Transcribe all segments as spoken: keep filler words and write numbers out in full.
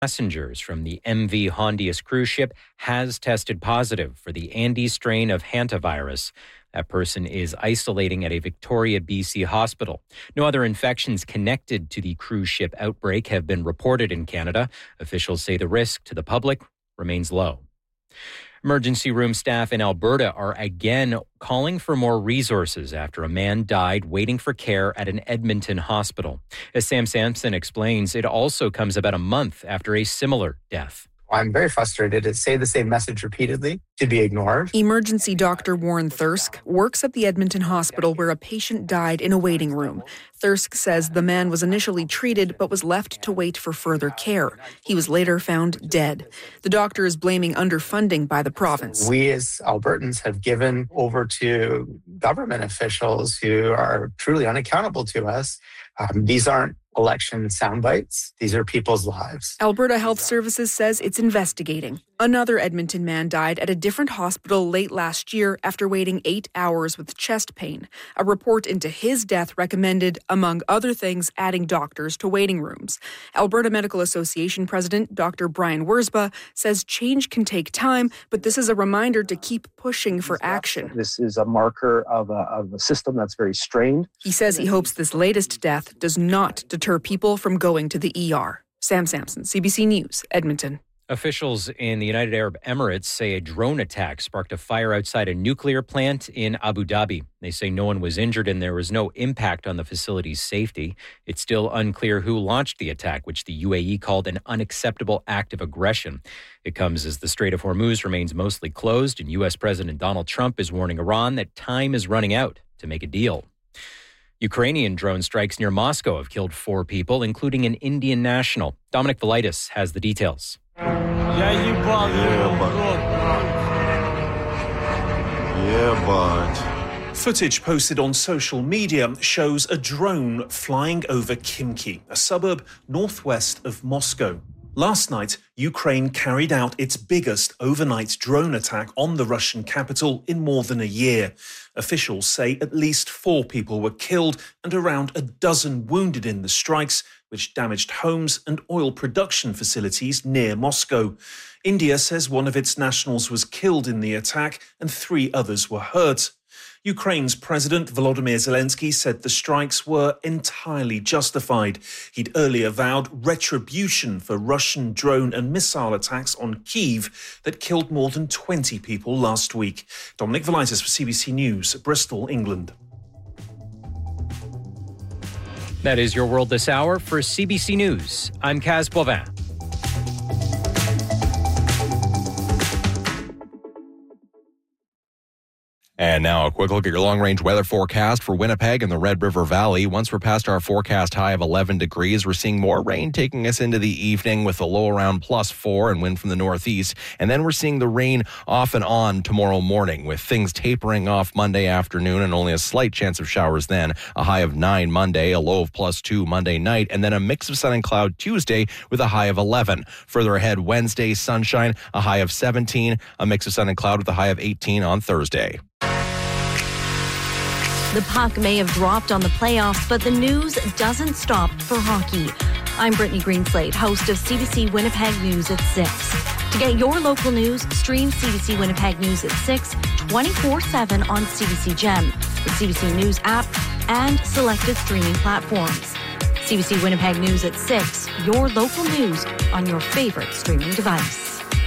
Passengers from the M V Hondius cruise ship has tested positive for the Andes strain of hantavirus. That person is isolating at a Victoria, B C hospital. No other infections connected to the cruise ship outbreak have been reported in Canada. Officials say the risk to the public remains low. Emergency room staff in Alberta are again calling for more resources after a man died waiting for care at an Edmonton hospital. As Sam Sampson explains, it also comes about a month after a similar death. I'm very frustrated to say the same message repeatedly, to be ignored. Emergency doctor Warren Thirsk works at the Edmonton hospital where a patient died in a waiting room. Thirsk says the man was initially treated but was left to wait for further care. He was later found dead. The doctor is blaming underfunding by the province. We as Albertans have given over to government officials who are truly unaccountable to us. Um, these aren't election sound bites. These are people's lives. Alberta Health Services says it's investigating. Another Edmonton man died at a different hospital late last year after waiting eight hours with chest pain. A report into his death recommended, among other things, adding doctors to waiting rooms. Alberta Medical Association President Doctor Brian Wurzba says change can take time, but this is a reminder to keep pushing for action. This is a marker of a, of a system that's very strained. He says he hopes this latest death does not deter people from going to the E R. Sam Sampson, C B C News, Edmonton. Officials in the United Arab Emirates say a drone attack sparked a fire outside a nuclear plant in Abu Dhabi. They say no one was injured and there was no impact on the facility's safety. It's still unclear who launched the attack, which the U A E called an unacceptable act of aggression. It comes as the Strait of Hormuz remains mostly closed, and U S President Donald Trump is warning Iran that time is running out to make a deal. Ukrainian drone strikes near Moscow have killed four people, including an Indian national. Dominic Velitis has the details. Yeah, but... Footage posted on social media shows a drone flying over Khimki, a suburb northwest of Moscow. Last night, Ukraine carried out its biggest overnight drone attack on the Russian capital in more than a year. Officials say at least four people were killed and around a dozen wounded in the strikes, which damaged homes and oil production facilities near Moscow. India says one of its nationals was killed in the attack and three others were hurt. Ukraine's President Volodymyr Zelensky said the strikes were entirely justified. He'd earlier vowed retribution for Russian drone and missile attacks on Kyiv that killed more than twenty people last week. Dominic Velitis for C B C News, Bristol, England. That is your world this hour. For C B C News, I'm Kaz Boivin. And now a quick look at your long-range weather forecast for Winnipeg and the Red River Valley. Once we're past our forecast high of eleven degrees, we're seeing more rain taking us into the evening with a low around plus four and wind from the northeast. And then we're seeing the rain off and on tomorrow morning with things tapering off Monday afternoon and only a slight chance of showers then. A high of nine Monday, a low of plus two Monday night, and then a mix of sun and cloud Tuesday with a high of eleven. Further ahead, Wednesday, sunshine, a high of seventeen, a mix of sun and cloud with a high of eighteen on Thursday. The puck may have dropped on the playoffs, but the news doesn't stop for hockey. I'm Brittany Greenslade, host of C B C Winnipeg News at six. To get your local news, stream C B C Winnipeg News at six, twenty-four seven on C B C Gem, the C B C News app, and selected streaming platforms. C B C Winnipeg News at six, your local news on your favorite streaming device.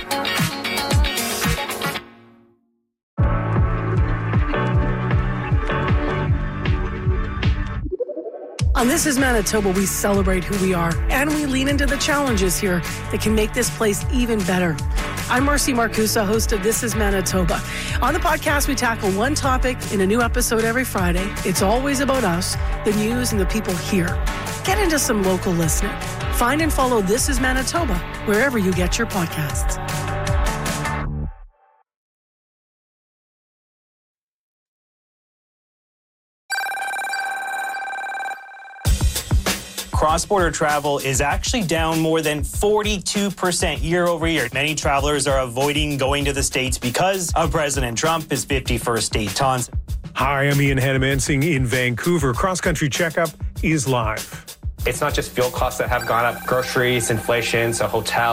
On This Is Manitoba, we celebrate who we are, and we lean into the challenges here that can make this place even better. I'm Marcy Marcusa, host of This Is Manitoba. On the podcast, we tackle one topic in a new episode every Friday. It's always about us, the news, and the people here. Get into some local listening. Find and follow This Is Manitoba wherever you get your podcasts. Cross-border travel is actually down more than forty-two percent year over year. Many travelers are avoiding going to the States because of President Trump, his fifty-first détente. Hi, I'm Ian Hannamansing in Vancouver. Cross Country Checkup is live. It's not just fuel costs that have gone up, groceries, inflation, so hotels.